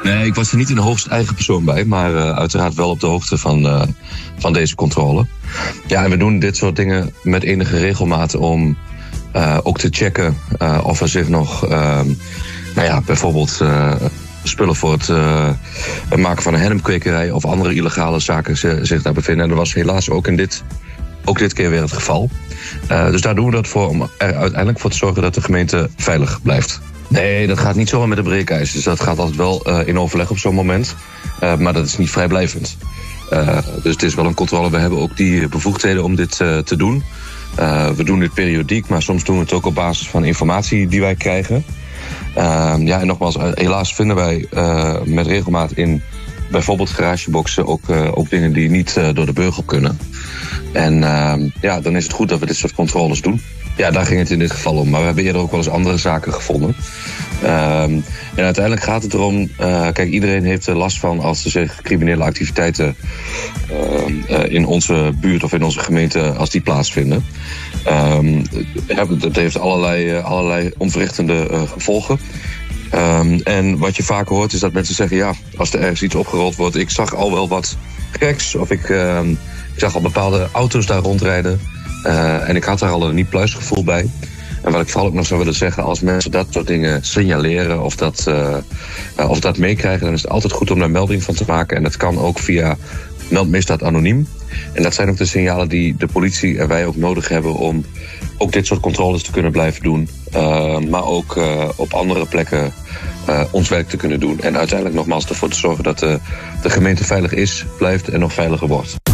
Nee, ik was er niet in de hoogst eigen persoon bij, maar uiteraard wel op de hoogte van deze controle. Ja, en we doen dit soort dingen met enige regelmaat om ook te checken of er zich nog, bijvoorbeeld spullen voor het maken van een hennepkwekerij of andere illegale zaken zich daar bevinden. En dat was helaas ook dit keer weer het geval. Dus daar doen we dat voor om er uiteindelijk voor te zorgen dat de gemeente veilig blijft. Nee, dat gaat niet zomaar met de breekijzer. Dus dat gaat altijd wel in overleg op zo'n moment. Maar dat is niet vrijblijvend. Dus het is wel een controle. We hebben ook die bevoegdheden om dit te doen. We doen dit periodiek, maar soms doen we het ook op basis van informatie die wij krijgen. En nogmaals, helaas vinden wij met regelmaat in bijvoorbeeld garageboxen ook dingen die niet door de beugel kunnen. En dan is het goed dat we dit soort controles doen. Ja, daar ging het in dit geval om. Maar we hebben eerder ook wel eens andere zaken gevonden. En uiteindelijk gaat het erom... kijk, iedereen heeft er last van als er zich criminele activiteiten in onze buurt of in onze gemeente, als die plaatsvinden. Dat heeft allerlei ontwrichtende gevolgen. En wat je vaak hoort is dat mensen zeggen, ja, als er ergens iets opgerold wordt, ik zag al wel wat geks, of ik zag al bepaalde auto's daar rondrijden. En ik had daar al een niet-pluisgevoel bij. En wat ik vooral ook nog zou willen zeggen, als mensen dat soort dingen signaleren of dat meekrijgen, dan is het altijd goed om daar melding van te maken. En dat kan ook via Meld Misdaad Anoniem. En dat zijn ook de signalen die de politie en wij ook nodig hebben om ook dit soort controles te kunnen blijven doen. Maar ook op andere plekken ons werk te kunnen doen. En uiteindelijk nogmaals ervoor te zorgen dat de gemeente veilig is, blijft en nog veiliger wordt.